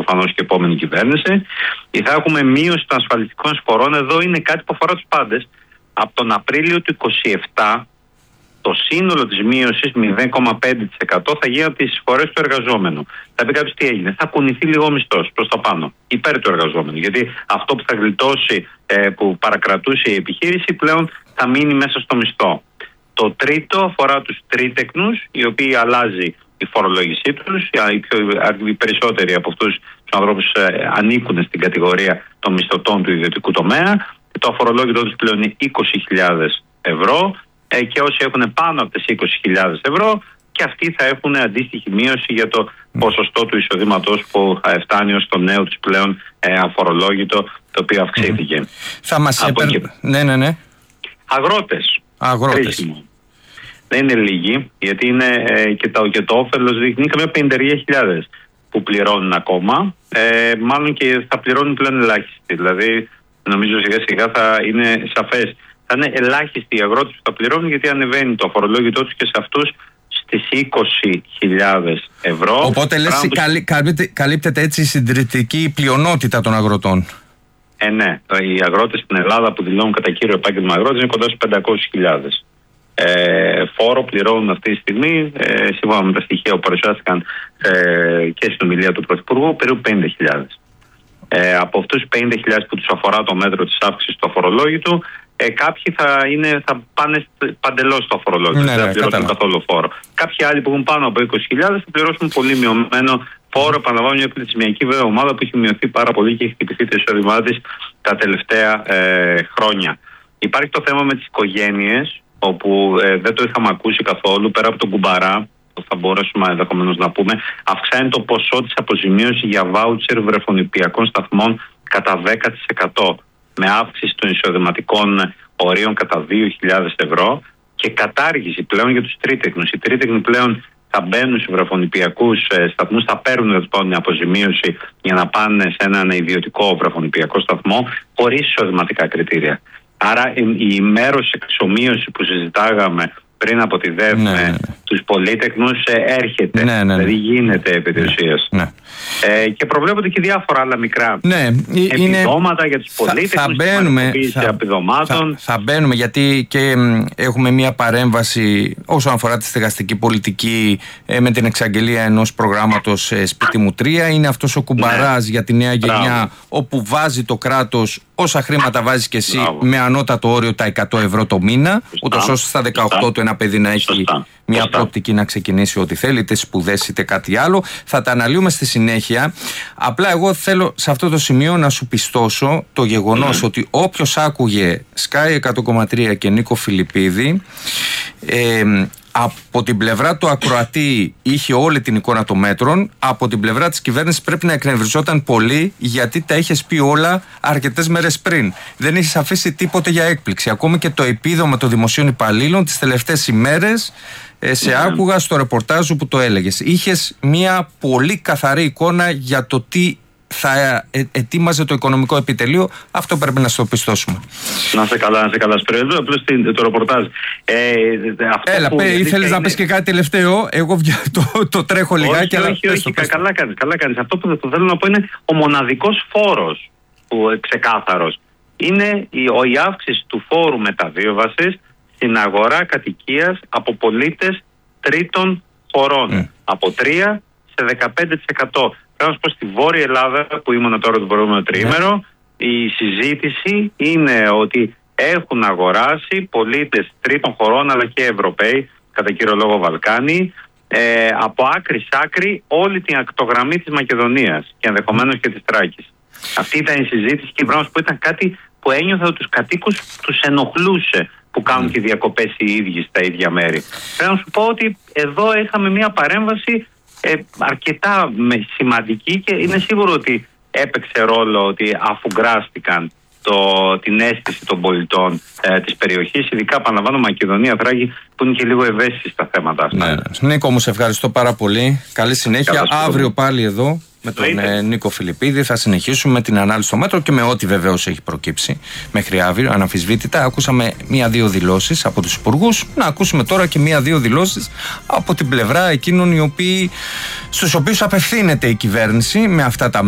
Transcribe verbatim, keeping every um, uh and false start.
προφανώς και επόμενη κυβέρνηση. Θα έχουμε μείωση των ασφαλιστικών εισφορών. Εδώ είναι κάτι που αφορά τους πάντες. Από τον Απρίλιο του είκοσι επτά το σύνολο της μείωσης μηδέν κόμμα πέντε τοις εκατό θα γίνει από τις εισφορές του εργαζόμενου. Θα πει κάποιος τι έγινε, θα κουνηθεί λίγο ο μισθός προς τα πάνω, υπέρ του εργαζόμενου. Γιατί αυτό που θα γλιτώσει, ε, που παρακρατούσε η επιχείρηση, πλέον θα μείνει μέσα στο μισθό. Το τρίτο αφορά τους τρίτεκνους, οι οποίοι αλλάζει η φορολόγησή τους. Οι, πιο, οι περισσότεροι από αυτούς τους ανθρώπους ε, ανήκουν στην κατηγορία των μισθωτών του ιδιωτικού τομέα. Το αφορολόγητό τους πλέον είναι είκοσι χιλιάδες ευρώ. Και όσοι έχουν πάνω από τις είκοσι χιλιάδες ευρώ, και αυτοί θα έχουν αντίστοιχη μείωση για το ποσοστό του εισοδήματος που φτάνει ως το νέο τους πλέον αφορολόγητο, το οποίο αυξήθηκε. Mm. Θα μας έπαιρνε. Και... Ναι, ναι, ναι. Αγρότες. Αγρότες. Χρήσιμο. Δεν είναι λίγοι, γιατί είναι ε, και, το, και το όφελος δείχνει καμία πενήντα χιλιάδες που πληρώνουν ακόμα. Ε, μάλλον και θα πληρώνουν πλέον ελάχιστη. Δηλαδή, νομίζω σιγά σιγά θα είναι σαφές. Θα είναι ελάχιστοι οι αγρότες που θα πληρώνουν, γιατί ανεβαίνει το αφορολόγητό τους και σε αυτούς στις είκοσι χιλιάδες ευρώ. Οπότε λες που... καλύ, καλύπτεται, καλύπτεται έτσι η συντηρητική πλειονότητα των αγροτών. Ε, ναι. Οι αγρότες στην Ελλάδα που δηλώνουν κατά κύριο επάγγελμα αγρότες είναι κοντά στους πεντακόσιες χιλιάδες. Ε, φόρο πληρώνουν αυτή τη στιγμή, ε, σύμφωνα με τα στοιχεία που παρουσιάστηκαν ε, και στην ομιλία του Πρωθυπουργού, περίπου πενήντα χιλιάδες. Ε, από αυτούς τους πενήντα χιλιάδες που τους αφορά το μέτρο της αύξησης του αφορολόγητου, Ε, κάποιοι θα, είναι, θα πάνε παντελώς στο αφορολόγητο, ναι, δεν θα ναι, πληρώσουν κατάλαβα. καθόλου φόρο. Κάποιοι άλλοι που έχουν πάνω από είκοσι χιλιάδες θα πληρώσουν πολύ μειωμένο φόρο. Επαναλαμβάνω, μια πληθυσμιακή βέβαια ομάδα που έχει μειωθεί πάρα πολύ και έχει χτυπηθεί το εισόδημά της τα τελευταία ε, χρόνια. Υπάρχει το θέμα με τις οικογένειες, όπου ε, δεν το είχαμε ακούσει καθόλου, πέρα από τον κουμπαρά, που θα μπορέσουμε ενδεχομένως να πούμε, αυξάνει το ποσό της αποζημίωσης για βάουτσερ βρεφονιπιακών σταθμών κατά δέκα τοις εκατό. Με αύξηση των εισοδηματικών ορίων κατά δύο χιλιάδες ευρώ και κατάργηση πλέον για τους τρίτεκνους. Οι τρίτεκνοι πλέον θα μπαίνουν σε βρεφονιπιακούς σταθμούς, θα παίρνουν μια αποζημίωση για να πάνε σε έναν ιδιωτικό βρεφονιπιακό σταθμό χωρίς εισοδηματικά κριτήρια. Άρα η μέρος εξομοίωση που συζητάγαμε πριν από τη ΔΕΦ ναι, με ναι, ναι. τους πολίτεκνους έρχεται, ναι, ναι, ναι. δηλαδή γίνεται επί της ουσίας. Ναι. Ε, και προβλέπονται και διάφορα άλλα μικρά ναι, επιδόματα είναι... για τους πολίτες, θα, θα μπαίνουμε, θα, επιδομάτων. Θα, θα μπαίνουμε, γιατί και μ, έχουμε μια παρέμβαση όσον αφορά τη στεγαστική πολιτική ε, με την εξαγγελία ενός προγράμματος ε, Σπίτι μου τρία. Είναι αυτός ο κουμπαράς ναι. για τη νέα γενιά. Μπράβο. Όπου βάζει το κράτος όσα χρήματα βάζεις και εσύ. Μπράβο. Με ανώτατο όριο τα εκατό ευρώ το μήνα, ούτως ώστε στα δεκαοκτώ του ένα παιδί να έχει Σωστά. μια Σωστά. προοπτική να ξεκινήσει ό,τι θέλει, είτε σπουδές είτε κάτι άλλο. Θα τα αναλύουμε στη συνέχεια. Απλά εγώ θέλω σε αυτό το σημείο να σου πιστώσω το γεγονός mm. ότι όποιος άκουγε Sky εκατό κόμμα τρία και Νίκο Φιλιππίδη, ε, από την πλευρά του ακροατή είχε όλη την εικόνα των μέτρων, από την πλευρά της κυβέρνησης πρέπει να εκνευριζόταν πολύ, γιατί τα είχες πει όλα αρκετές μέρες πριν. Δεν είχες αφήσει τίποτε για έκπληξη. Ακόμη και το επίδομα των δημοσίων υπαλλήλων τις τελευταίες ημέρες ε, σε yeah. άκουγα στο ρεπορτάζ που το έλεγες. Είχες μια πολύ καθαρή εικόνα για το τι θα ε, ετοίμαζε το οικονομικό επιτελείο. Αυτό πρέπει να στο πιστώσουμε. Να σε καλά, να σε καλά. Σπρέδω, απλώς το ρεπορτάζ. Ε, αυτό Έλα, πέ, ήθελες είναι... να πεις και κάτι τελευταίο. Εγώ το, το τρέχω λιγάκι. Όχι, όχι, όχι, όχι καλά κάνεις, καλά κάνεις. Αυτό που θέλω να πω είναι ο μοναδικός φόρος που ξεκάθαρος. Είναι η, η αύξηση του φόρου μεταβίβασης στην αγορά κατοικίας από πολίτες τρίτων χωρών. Mm. Από τρία σε δεκαπέντε τοις εκατό. Πρέπει να σου πω, στη Βόρεια Ελλάδα που ήμουν τώρα το προηγούμενο τριήμερο, yeah. η συζήτηση είναι ότι έχουν αγοράσει πολίτες τρίτων χωρών αλλά και Ευρωπαίοι, κατά κύριο λόγο Βαλκάνοι, ε, από άκρη σ' άκρη όλη την ακτογραμμή της Μακεδονίας και ενδεχομένως και της Τράκης. Αυτή ήταν η συζήτηση και πρέπει να σου πω, ήταν κάτι που ένιωθα ότι τους κατοίκους τους ενοχλούσε που κάνουν mm. και διακοπές οι ίδιοι στα ίδια μέρη. Πρέπει να σου πω ότι εδώ είχαμε μια παρέμβαση Ε, αρκετά με, σημαντική και είναι σίγουρο ότι έπαιξε ρόλο ότι αφουγκράστηκαν το, την αίσθηση των πολιτών ε, της περιοχής, ειδικά επαναλαμβάνω Μακεδονία, Θράκη, που είναι και λίγο ευαίσθητη στα θέματα αυτά. Ναι, ναι. Νίκο, μου σε ευχαριστώ πάρα πολύ. Καλή συνέχεια. Καλά, Αύριο πάλι εδώ με τον ε, Νίκο Φιλιππίδη θα συνεχίσουμε με την ανάλυση των μέτρων και με ό,τι βεβαίως έχει προκύψει μέχρι αύριο, αναμφισβήτητα. Ακούσαμε μία-δύο δηλώσεις από τους υπουργούς. Να ακούσουμε τώρα και μία-δύο δηλώσεις από την πλευρά εκείνων οι οποίοι, στους οποίους απευθύνεται η κυβέρνηση με αυτά τα